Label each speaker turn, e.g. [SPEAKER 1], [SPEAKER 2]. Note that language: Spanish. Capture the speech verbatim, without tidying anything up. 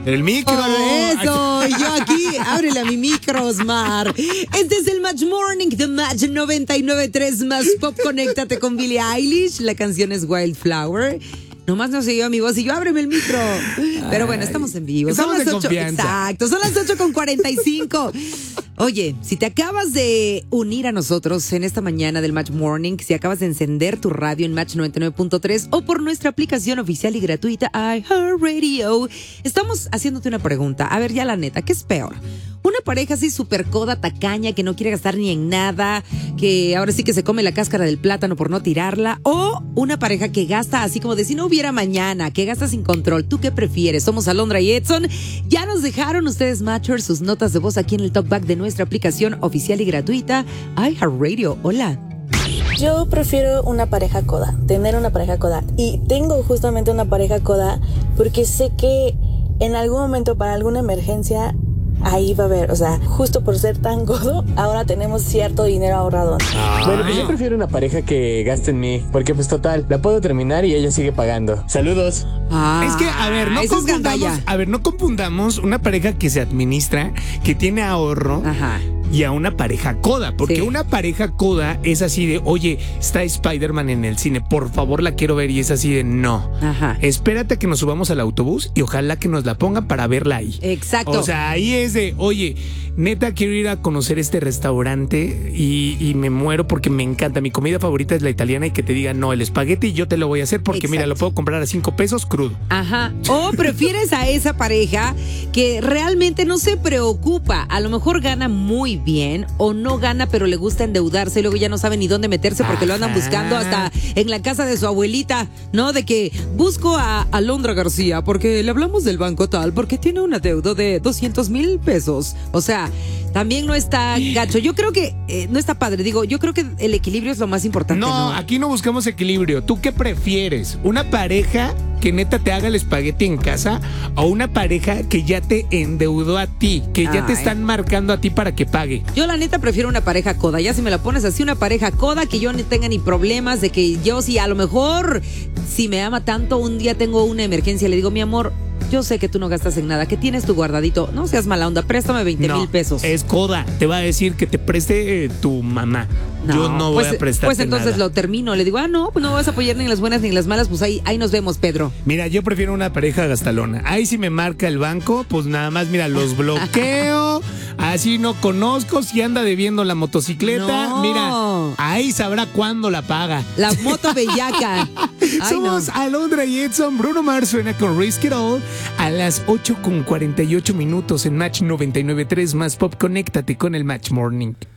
[SPEAKER 1] El micro.
[SPEAKER 2] Por eso, yo aquí, ábrele a mi micro, Osmar. Este es el Match Morning de Match noventa y nueve punto tres más Pop. Conéctate con Billie Eilish. La canción es Wildflower. Nomás no se oyó mi voz y yo ábreme el micro. Pero bueno, estamos en vivo.
[SPEAKER 1] Estamos
[SPEAKER 2] son las
[SPEAKER 1] en
[SPEAKER 2] ocho.
[SPEAKER 1] confianza.
[SPEAKER 2] Exacto, son las ocho con cuarenta y cinco. Oye, si te acabas de unir a nosotros en esta mañana del Match Morning, si acabas de encender tu radio en Match noventa y nueve punto tres o por nuestra aplicación oficial y gratuita iHeartRadio, estamos haciéndote una pregunta. A ver, ya la neta, ¿qué es peor? Una pareja así súper coda, tacaña, que no quiere gastar ni en nada, que ahora sí que se come la cáscara del plátano por no tirarla, o una pareja que gasta así como de si no hubiera mañana, que gasta sin control. ¿Tú qué prefieres? Somos Alondra y Edson. Ya nos dejaron ustedes, Matchers, sus notas de voz aquí en el talkback de nuestra aplicación oficial y gratuita iHeartRadio. Hola.
[SPEAKER 3] Yo prefiero una pareja coda, tener una pareja coda. Y tengo justamente una pareja coda porque sé que en algún momento, para alguna emergencia, ahí va a haber, o sea, justo por ser tan godo, ahora tenemos cierto dinero ahorrado.
[SPEAKER 1] Ay.
[SPEAKER 4] Bueno, pues yo prefiero una pareja que gaste en mí, porque pues total, la puedo terminar y ella sigue pagando. Saludos.
[SPEAKER 2] Ah,
[SPEAKER 1] Es que, a ver, no
[SPEAKER 2] eso es
[SPEAKER 1] confundamos,
[SPEAKER 2] gandalla.
[SPEAKER 1] a ver, no confundamos una pareja que se administra, que tiene ahorro.
[SPEAKER 2] Ajá.
[SPEAKER 1] Y a una pareja coda, porque
[SPEAKER 2] Sí.
[SPEAKER 1] una pareja coda es así de, oye, está Spider-Man en el cine, por favor la quiero ver, y es así de, no.
[SPEAKER 2] Ajá.
[SPEAKER 1] Espérate a que nos subamos al autobús y ojalá que nos la pongan para verla ahí.
[SPEAKER 2] Exacto.
[SPEAKER 1] O sea, ahí es de, oye, neta quiero ir a conocer este restaurante y, y me muero porque me encanta. Mi comida favorita es la italiana y que te digan, no, el espagueti yo te lo voy a hacer porque
[SPEAKER 2] Exacto.
[SPEAKER 1] mira, lo puedo comprar a cinco pesos crudo.
[SPEAKER 2] Ajá. O prefieres a esa pareja que realmente no se preocupa. A lo mejor gana muy bien o no gana, pero le gusta endeudarse y luego ya no sabe ni dónde meterse porque lo andan
[SPEAKER 1] Ajá.
[SPEAKER 2] buscando hasta en la casa de su abuelita, ¿no? De que busco a Alondra García porque le hablamos del banco tal, porque tiene una deuda de doscientos mil pesos. O sea, también no está gacho. Yo creo que eh, no está padre. Digo, yo creo que el equilibrio es lo más importante.
[SPEAKER 1] No,
[SPEAKER 2] No,
[SPEAKER 1] aquí no buscamos equilibrio. ¿Tú qué prefieres? ¿Una pareja que neta te haga el espagueti en casa o una pareja que ya te endeudó a ti, que ya te
[SPEAKER 2] Ay.
[SPEAKER 1] están marcando a ti para que pague?
[SPEAKER 2] Yo la neta prefiero una pareja coda. Ya si me la pones así, una pareja coda, que yo no tenga ni problemas, de que yo si a lo mejor, si me ama tanto, un día tengo una emergencia, le digo, mi amor, yo sé que tú no gastas en nada, que tienes tu guardadito, no seas mala onda, préstame veinte mil pesos.
[SPEAKER 1] Es coda. Te va a decir que te preste eh, tu mamá. Yo no voy
[SPEAKER 2] pues,
[SPEAKER 1] a prestar
[SPEAKER 2] Pues entonces
[SPEAKER 1] nada.
[SPEAKER 2] lo termino. Le digo, ah, no, pues no vas a apoyar ni en las buenas ni en las malas, pues ahí, ahí nos vemos, Pedro.
[SPEAKER 1] Mira, yo prefiero una pareja gastalona. Ahí si me marca el banco, pues nada más, mira, los bloqueo. Así no conozco. Si anda debiendo la motocicleta,
[SPEAKER 2] No.
[SPEAKER 1] mira, ahí sabrá cuándo la paga.
[SPEAKER 2] La moto bellaca. Ay, no.
[SPEAKER 1] Somos Alondra y Edson. Bruno Mars suena con Risk It All a las ocho con cuarenta y ocho minutos en Match noventa y nueve punto tres más Pop. Conéctate con el Match Morning.